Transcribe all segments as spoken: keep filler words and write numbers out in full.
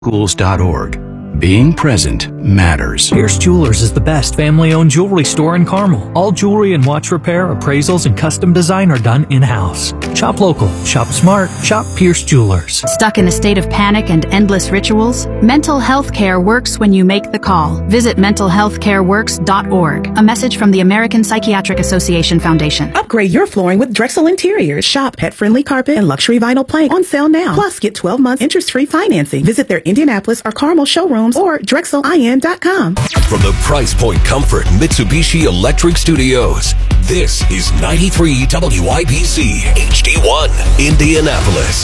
schools dot org. Being present matters. Pierce Jewelers is the best family-owned jewelry store in Carmel. All jewelry and watch repair, appraisals, and custom design are done in-house. Shop local, shop smart, shop Pierce Jewelers. Stuck in a state of panic and endless rituals? Mental health care works when you make the call. Visit mental health care works dot org. A message from the American Psychiatric Association Foundation. Upgrade your flooring with Drexel Interiors. Shop pet-friendly carpet and luxury vinyl plank on sale now. Plus, get twelve months interest-free financing. Visit their Indianapolis or Carmel showrooms or drexel I N dot com. From the Price Point Comfort Mitsubishi Electric Studios, this is ninety-three W I B C H D one, Indianapolis.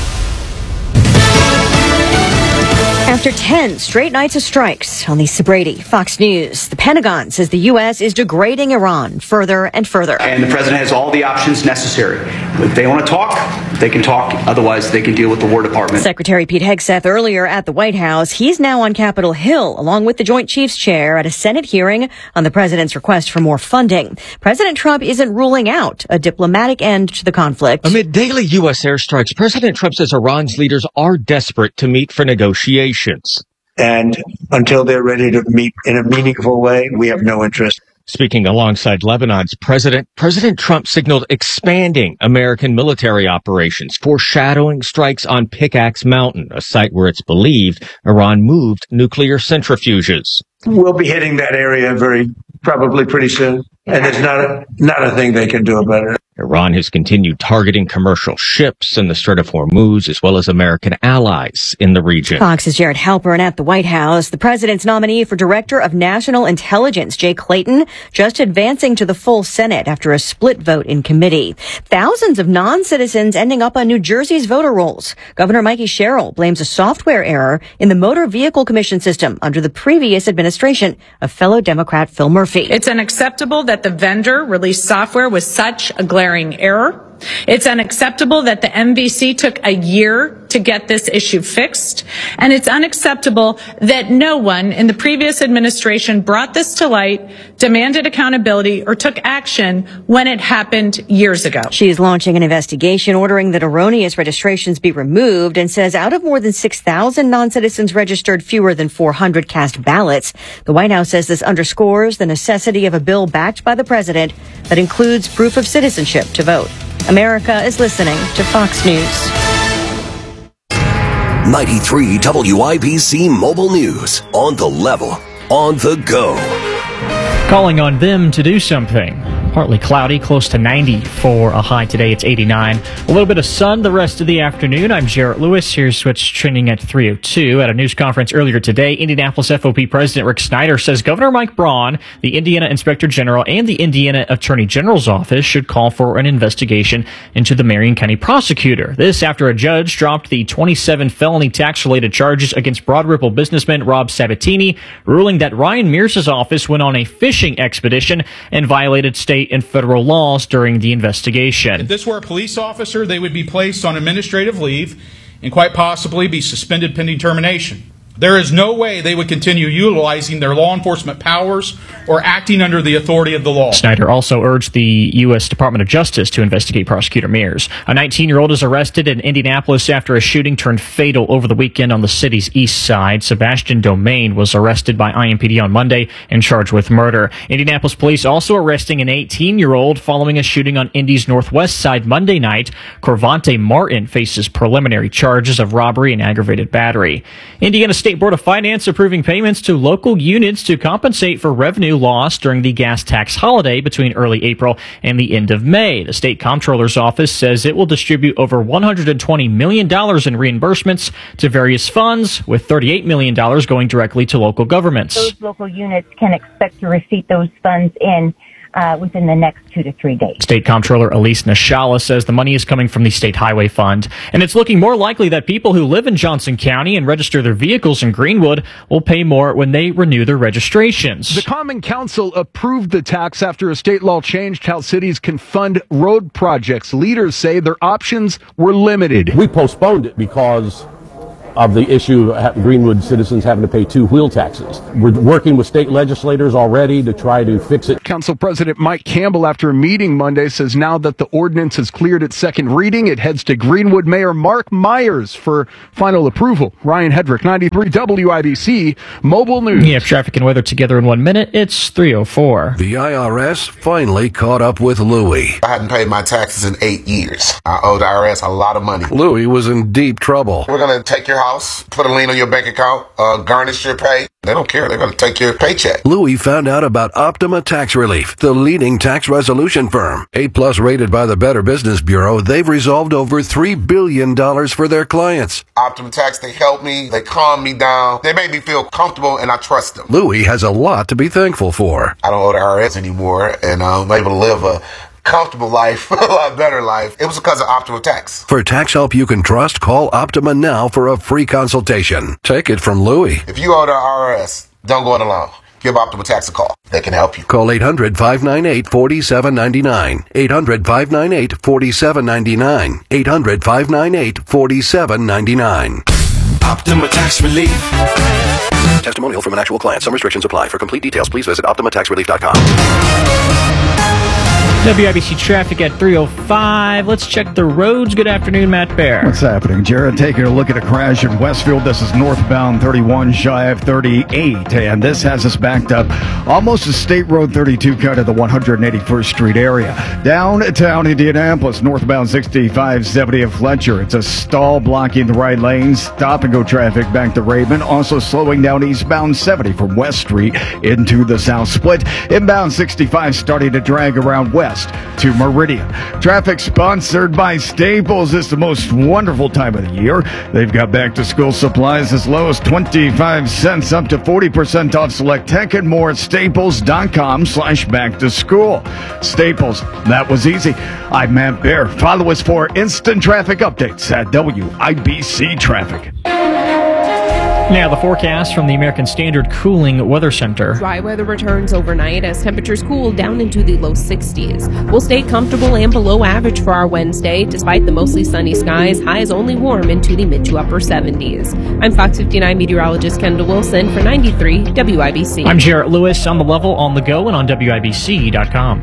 After ten straight nights of strikes on the Sebrady, Fox News, the Pentagon says the U S is degrading Iran further and further. And the president has all the options necessary. If they want to talk, they can talk. Otherwise, they can deal with the War Department. Secretary Pete Hegseth earlier at the White House. He's now on Capitol Hill, along with the Joint Chiefs chair at a Senate hearing on the president's request for more funding. President Trump isn't ruling out a diplomatic end to the conflict. Amid daily U S airstrikes, President Trump says Iran's leaders are desperate to meet for negotiations. And until they're ready to meet in a meaningful way, we have no interest. Speaking alongside Lebanon's president, President Trump signaled expanding American military operations, foreshadowing strikes on Pickaxe Mountain, a site where it's believed Iran moved nuclear centrifuges. We'll be hitting that area very probably pretty soon, and there's not a, not a thing they can do about it. Iran has continued targeting commercial ships in the Strait of Hormuz, as well as American allies in the region. Fox's Jared Halpern at the White House. The president's nominee for Director of National Intelligence, Jay Clayton, just advancing to the full Senate after a split vote in committee. Thousands of non-citizens ending up on New Jersey's voter rolls. Governor Mikey Sherrill blames a software error in the Motor Vehicle Commission system under the previous administration of fellow Democrat Phil Murphy. It's unacceptable that the vendor released software with such a glaring error. It's unacceptable that the M V C took a year to get this issue fixed. And it's unacceptable that no one in the previous administration brought this to light, demanded accountability, or took action when it happened years ago. She is launching an investigation ordering that erroneous registrations be removed and says out of more than six thousand non-citizens registered fewer than four hundred cast ballots. The White House says this underscores the necessity of a bill backed by the president that includes proof of citizenship to vote. America is listening to Fox News. ninety-three W I B C Mobile News. On the level. On the go. Calling on them to do something. Partly cloudy, close to ninety for a high today. It's eighty-nine. A little bit of sun the rest of the afternoon. I'm Jarrett Lewis. Here's what's trending at three oh two. At a news conference earlier today, Indianapolis F O P President Rick Snyder says Governor Mike Braun, the Indiana Inspector General, and the Indiana Attorney General's office should call for an investigation into the Marion County prosecutor. This after a judge dropped the twenty-seven felony tax-related charges against Broad Ripple businessman Rob Sabatini, ruling that Ryan Mears' office went on a fishing expedition and violated state and federal laws during the investigation. If this were a police officer, they would be placed on administrative leave and quite possibly be suspended pending termination. There is no way they would continue utilizing their law enforcement powers or acting under the authority of the law. Snyder also urged the U S Department of Justice to investigate Prosecutor Mears. A nineteen-year-old is arrested in Indianapolis after a shooting turned fatal over the weekend on the city's east side. Sebastian Domain was arrested by I M P D on Monday and charged with murder. Indianapolis police also arresting an eighteen-year-old following a shooting on Indy's northwest side Monday night. Corvante Martin faces preliminary charges of robbery and aggravated battery. Indiana State Board of Finance approving payments to local units to compensate for revenue lost during the gas tax holiday between early April and the end of May. The state comptroller's office says it will distribute over one hundred twenty million dollars in reimbursements to various funds, with thirty-eight million dollars going directly to local governments. Those local units can expect to receive those funds in Uh, within the next two to three days. State Comptroller Elise Nashala says the money is coming from the State Highway Fund, and it's looking more likely that people who live in Johnson County and register their vehicles in Greenwood will pay more when they renew their registrations. The Common Council approved the tax after a state law changed how cities can fund road projects. Leaders say their options were limited. We postponed it because of the issue of Greenwood citizens having to pay two wheel taxes. We're working with state legislators already to try to fix it. Council President Mike Campbell, after a meeting Monday, says now that the ordinance has cleared its second reading, it heads to Greenwood Mayor Mark Myers for final approval. Ryan Hedrick, ninety-three W I B C, Mobile News. You have traffic and weather together in one minute. It's three oh four. The I R S finally caught up with Louie. I hadn't paid my taxes in eight years. I owe the I R S a lot of money. Louie was in deep trouble. We're going to take your house, put a lien on your bank account, uh, garnish your pay. They don't care. They're going to take your paycheck. Louie found out about Optima Tax Relief, the leading tax resolution firm. A-plus rated by the Better Business Bureau, they've resolved over three billion dollars for their clients. Optima Tax, they help me. They calm me down. They make me feel comfortable, and I trust them. Louie has a lot to be thankful for. I don't owe the I R S anymore, and I'm able to live a comfortable life, a lot better life. It was because of Optima Tax. For tax help you can trust, call Optima now for a free consultation. Take it from Louie. If you owe the I R S, don't go it alone. Give Optima Tax a call. They can help you. Call eight hundred, five nine eight, four seven nine nine. eight hundred, five nine eight, four seven nine nine. eight hundred, five nine eight, four seven nine nine. Optima Tax Relief. Testimonial from an actual client. Some restrictions apply. For complete details, please visit optima tax relief dot com. W I B C traffic at three oh five. Let's check the roads. Good afternoon, Matt Bear. What's happening, Jared? Taking a look at a crash in Westfield. This is northbound thirty-one, shy of thirty-eight. And this has us backed up almost to State Road thirty-two, kind of the one hundred eighty-first Street area. Downtown Indianapolis, northbound sixty-five seventy of Fletcher. It's a stall blocking the right lane. Stop and go traffic back to Raven. Also slowing down eastbound seventy from West Street into the South Split. Inbound sixty-five starting to drag around west to Meridian. Traffic sponsored by Staples. It's the most wonderful time of the year. They've got back to school supplies as low as twenty-five cents up to forty percent off select tech and more at staples.com slash back to school. Staples, that was easy. I'm Matt Bear. Follow us for instant traffic updates at W I B C Traffic. Now the forecast from the American Standard Cooling Weather Center. Dry weather returns overnight as temperatures cool down into the low sixties. We'll stay comfortable and below average for our Wednesday. Despite the mostly sunny skies, highs only warm into the mid to upper seventies. I'm Fox fifty-nine meteorologist Kendall Wilson for ninety-three W I B C. I'm Jarrett Lewis on the level, on the go, and on W I B C dot com.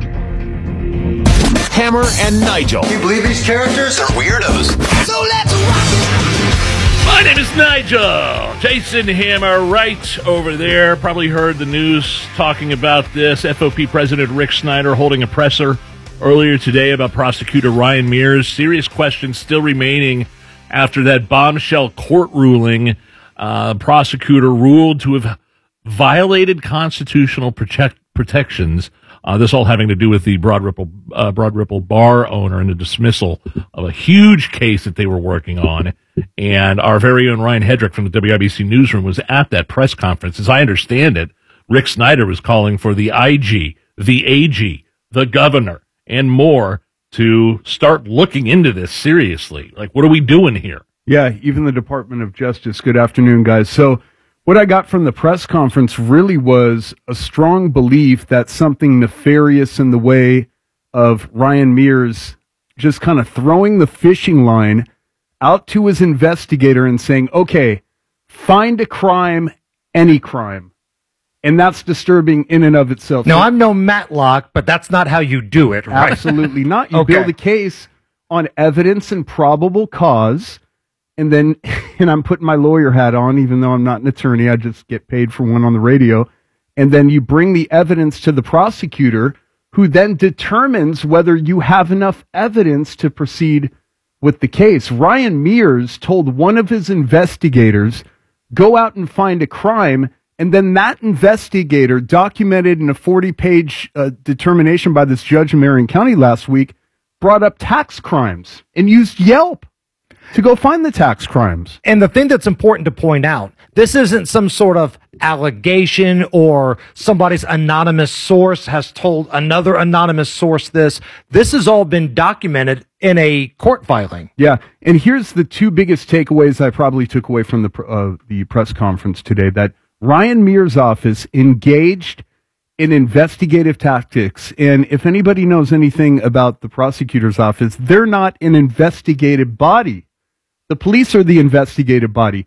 Hammer and Nigel. Can you believe these characters are weirdos? So let's rock it! My name is Nigel. Jason Hammer right over there. Probably heard the news talking about this. F O P President Rick Snyder holding a presser earlier today about prosecutor Ryan Mears. Serious questions still remaining after that bombshell court ruling. Uh, prosecutor ruled to have violated constitutional protect, protections. Uh, this all having to do with the Broad Ripple, uh, Broad Ripple bar owner and the dismissal of a huge case that they were working on. And our very own Ryan Hedrick from the W I B C newsroom was at that press conference. As I understand it, Rick Snyder was calling for the I G, the A G, the governor, and more to start looking into this seriously. Like, what are we doing here? Yeah, even the Department of Justice. Good afternoon, guys. So what I got from the press conference really was a strong belief that something nefarious in the way of Ryan Mears just kind of throwing the fishing line out to his investigator and saying, okay, find a crime, any crime. And that's disturbing in and of itself. No, I'm no Matlock, but that's not how you do it, right? Absolutely not. You Okay. build a case on evidence and probable cause, and then, and I'm putting my lawyer hat on, even though I'm not an attorney, I just get paid for one on the radio, and then you bring the evidence to the prosecutor, who then determines whether you have enough evidence to proceed with the case. Ryan Mears told one of his investigators, go out and find a crime, and then that investigator, documented in a forty-page uh, determination by this judge in Marion County last week, brought up tax crimes and used Yelp to go find the tax crimes. And the thing that's important to point out, this isn't some sort of allegation or somebody's anonymous source has told another anonymous source this. This has all been documented in a court filing. Yeah, and here's the two biggest takeaways I probably took away from the pr- uh, the press conference today, that Ryan Mears' office engaged in investigative tactics. And if anybody knows anything about the prosecutor's office, they're not an investigative body. The police are the investigative body.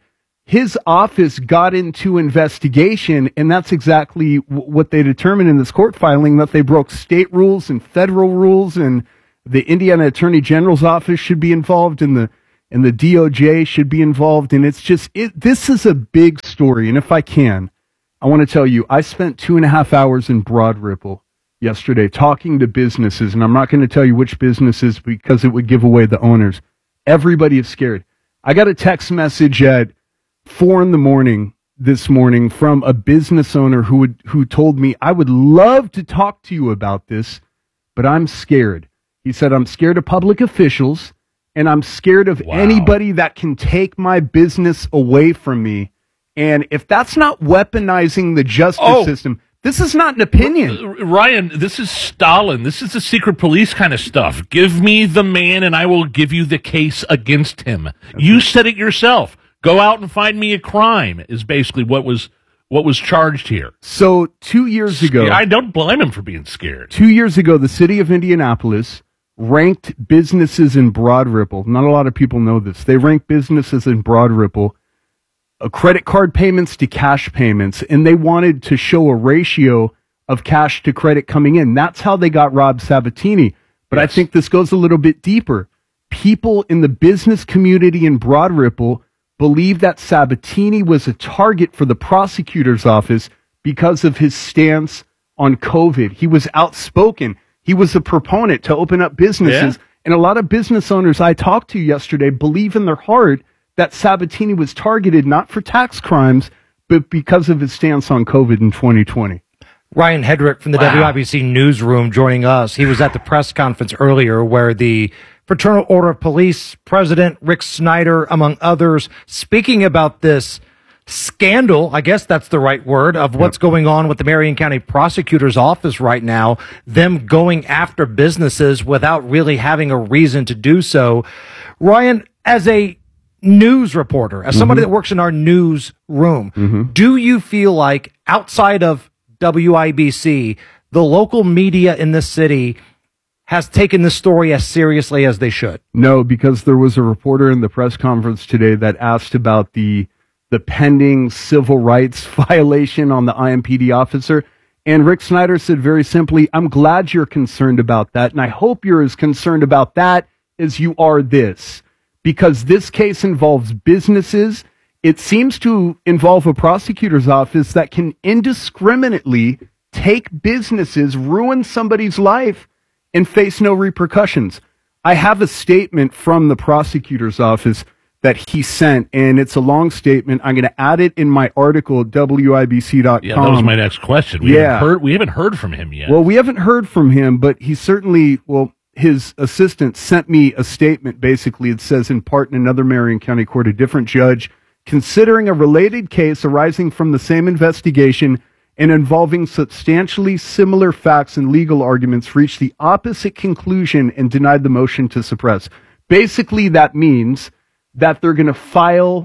his office got into investigation, and that's exactly w- what they determined in this court filing, that they broke state rules and federal rules, and the Indiana Attorney General's office should be involved, and the and the D O J should be involved, and it's just, it, this is a big story, and if I can, I want to tell you, I spent two and a half hours in Broad Ripple yesterday talking to businesses, and I'm not going to tell you which businesses because it would give away the owners. Everybody is scared. I got a text message at four in the morning this morning from a business owner who would, who told me, I would love to talk to you about this, but I'm scared. He said, I'm scared of public officials, and I'm scared of wow. anybody that can take my business away from me. And if that's not weaponizing the justice oh. system, this is not an opinion. Ryan, this is Stalin. This is the secret police kind of stuff. Give me the man and I will give you the case against him. Okay. You said it yourself. Go out and find me a crime is basically what was what was charged here. So two years ago... I don't blame him for being scared. Two years ago, the city of Indianapolis ranked businesses in Broad Ripple. Not a lot of people know this. They ranked businesses in Broad Ripple, uh, credit card payments to cash payments, and they wanted to show a ratio of cash to credit coming in. That's how they got Rob Sabatini. But yes. I think this goes a little bit deeper. People in the business community in Broad Ripple believe that Sabatini was a target for the prosecutor's office because of his stance on COVID. He was outspoken. He was a proponent to open up businesses. Yeah. And a lot of business owners I talked to yesterday believe in their heart that Sabatini was targeted not for tax crimes, but because of his stance on COVID in twenty twenty. Ryan Hedrick from the wow. W I B C Newsroom joining us. He was at the press conference earlier where the Fraternal Order of Police President Rick Snyder, among others, speaking about this scandal, I guess that's the right word, of what's yep. going on with the Marion County Prosecutor's Office right now, them going after businesses without really having a reason to do so. Ryan, as a news reporter, as somebody mm-hmm. that works in our newsroom, mm-hmm. do you feel like outside of W I B C, the local media in this city has taken this story as seriously as they should? No, because there was a reporter in the press conference today that asked about the the pending civil rights violation on the I M P D officer. And Rick Snyder said very simply, I'm glad you're concerned about that. And I hope you're as concerned about that as you are this, because this case involves businesses. It seems to involve a prosecutor's office that can indiscriminately take businesses, ruin somebody's life, and face no repercussions. I have a statement from the prosecutor's office that he sent, and it's a long statement. I'm going to add it in my article at W I B C dot com. Yeah, that was my next question. We yeah. haven't heard, we haven't heard from him yet. Well, we haven't heard from him, but he certainly, well, his assistant sent me a statement. Basically, it says, in part, in another Marion County court, a different judge, considering a related case arising from the same investigation and involving substantially similar facts and legal arguments, reached the opposite conclusion and denied the motion to suppress. Basically, that means that they're going to file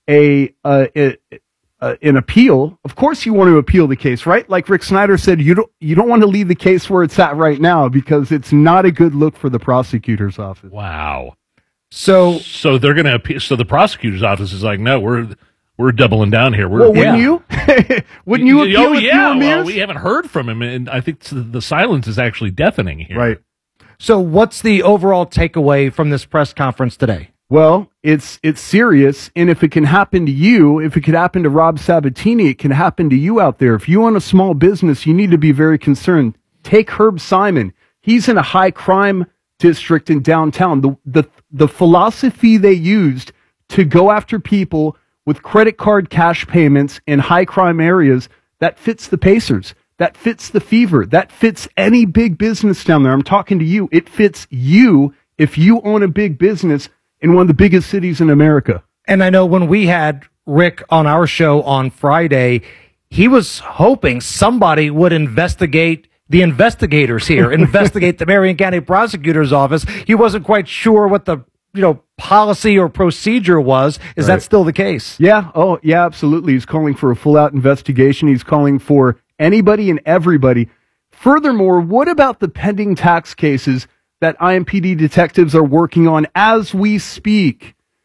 a, uh, a, a an appeal. Of course, you want to appeal the case, right? Like Rick Snyder said, you don't you don't want to leave the case where it's at right now because it's not a good look for the prosecutor's office. Wow. So, so they're going to appeal. So the prosecutor's office is like, no, we're we're doubling down here. We're, well, wouldn't yeah. you? wouldn't you appeal? Oh, if yeah. You were well, we haven't heard from him, and I think the silence is actually deafening here. Right. So, what's the overall takeaway from this press conference today? Well, it's it's serious, and if it can happen to you, if it could happen to Rob Sabatini, it can happen to you out there. If you own a small business, you need to be very concerned. Take Herb Simon. He's in a high crime district in downtown. The the the philosophy they used to go after people with credit card cash payments in high crime areas, that fits the Pacers. That fits the Fever. That fits any big business down there. I'm talking to you. It fits you if you own a big business in one of the biggest cities in America. And I know when we had Rick on our show on Friday, he was hoping somebody would investigate the investigators here, investigate the Marion County Prosecutor's Office. He wasn't quite sure what the, you know, policy or procedure was. Is right. that still the case? Yeah. Oh, yeah, absolutely. He's calling for a full-out investigation. He's calling for anybody and everybody. Furthermore, what about the pending tax cases that I M P D detectives are working on as we speak?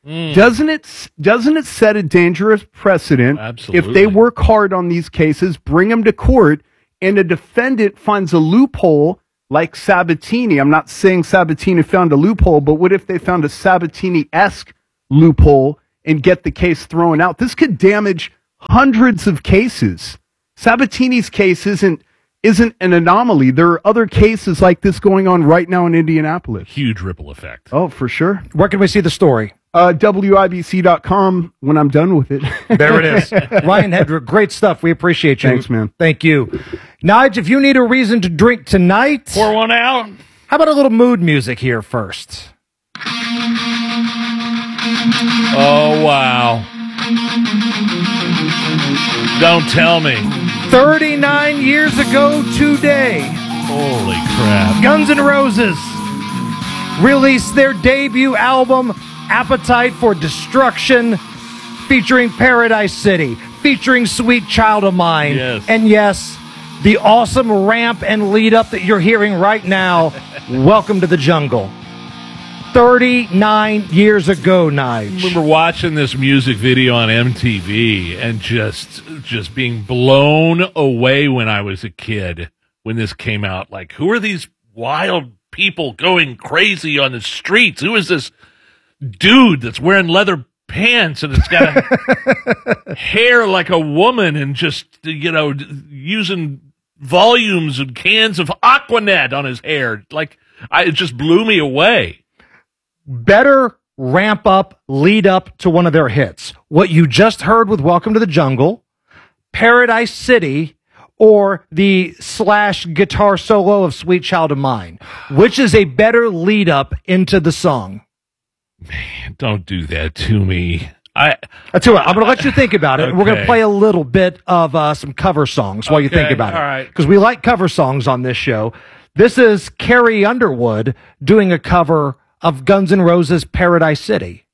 Mm. Doesn't it doesn't it set a dangerous precedent Absolutely. if they work hard on these cases, bring them to court, and a defendant finds a loophole like Sabatini? I'm not saying Sabatini found a loophole, but what if they found a Sabatini-esque loophole and get the case thrown out? This could damage hundreds of cases. Sabatini's case isn't isn't an anomaly. There are other cases like this going on right now in Indianapolis. Huge ripple effect. Oh, for sure. Where can we see the story? Uh, W I B C dot com when I'm done with it. There it is. Ryan Hedrick, great stuff. We appreciate you. Thanks, man. Thank you. Nige, if you need a reason to drink tonight, pour one out. How about a little mood music here first? Oh, wow. Don't tell me. thirty-nine years ago today, holy crap, Guns N' Roses released their debut album, Appetite for Destruction, featuring Paradise City, featuring Sweet Child of Mine. Yes. And yes, the awesome ramp and lead up that you're hearing right now, Welcome to the Jungle. thirty-nine years ago, Nige. I remember watching this music video on M T V and just just being blown away when I was a kid when this came out. Like, who are these wild people going crazy on the streets? Who is this dude that's wearing leather pants and it's got a hair like a woman and just, you know, using volumes and cans of Aquanet on his hair? Like, I, it just blew me away. Better ramp up, lead up to one of their hits. What you just heard with Welcome to the Jungle, Paradise City, or the Slash guitar solo of Sweet Child of Mine. Which is a better lead up into the song? Man, don't do that to me. I, I tell you what, I'm going to let you think about it. Okay. We're going to play a little bit of uh, some cover songs while you Okay, think about it. all right. Because we like cover songs on this show. This is Carrie Underwood doing a cover of Guns N' Roses' Paradise City.